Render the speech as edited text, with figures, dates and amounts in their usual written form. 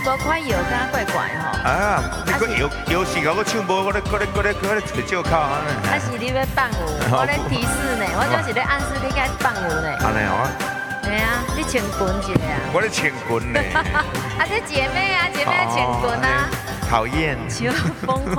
无快摇，敢怪怪吼。 啊，你个摇时甲我唱无，我咧找借口安尼。 还是你要放舞？我咧提示呢，我就是咧暗示你该放舞呢。 安尼哦。 对啊，你穿裙一个啊。 我咧穿裙呢。 啊，这姐妹啊，姐妹穿裙啊。 讨厌。 秋风。